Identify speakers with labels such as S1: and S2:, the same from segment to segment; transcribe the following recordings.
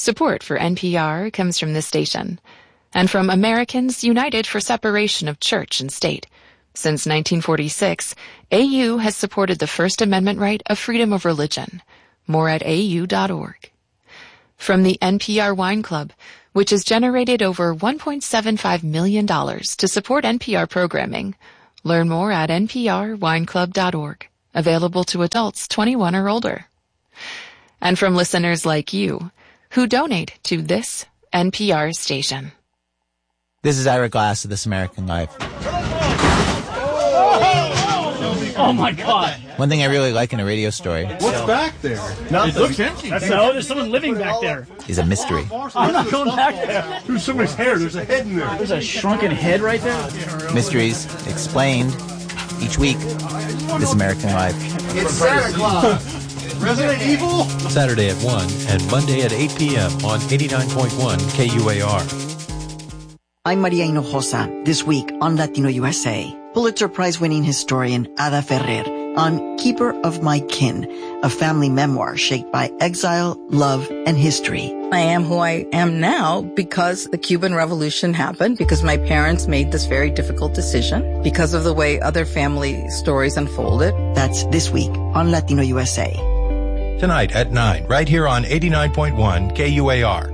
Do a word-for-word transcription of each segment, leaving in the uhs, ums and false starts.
S1: Support for N P R comes from this station and from Americans United for Separation of Church and State. Since nineteen forty-six, A U has supported the First Amendment right of freedom of religion. More at A U dot org. From the N P R Wine Club, which has generated over one point seven five million dollars to support N P R programming. Learn more at N P R wine club dot org. Available to adults twenty-one or older. And from listeners like you, who donate to this N P R station.
S2: This is Ira Glass of This American Life.
S3: Oh my God!
S2: One thing I really like in a radio story.
S4: What's back there?
S3: Nothing. It looks empty. That's no, there's someone living back there.
S2: Is a mystery.
S3: I'm not going back there.
S4: There's somebody's hair. There's a head in there.
S3: There's a shrunken head right there.
S2: Mysteries explained each week. This American Life.
S4: It's Santa Claus. Resident Evil.
S5: Saturday at one and Monday at eight p.m. on eighty-nine point one K U A R.
S6: I'm Maria Hinojosa. This week on Latino U S A, Pulitzer Prize-winning historian Ada Ferrer on Keeper of My Kin, a family memoir shaped by exile, love, and history.
S7: I am who I am now because the Cuban Revolution happened, because my parents made this very difficult decision, because of the way other family stories unfolded.
S6: That's this week on Latino U S A.
S5: Tonight at nine, right here on eighty-nine point one K U A R.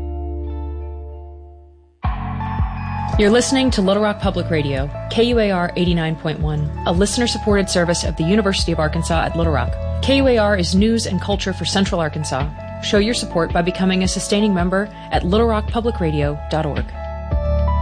S8: You're listening to Little Rock Public Radio, K U A R eighty-nine point one, a listener-supported service of the University of Arkansas at Little Rock. K U A R is news and culture for Central Arkansas. Show your support by becoming a sustaining member at little rock public radio dot org.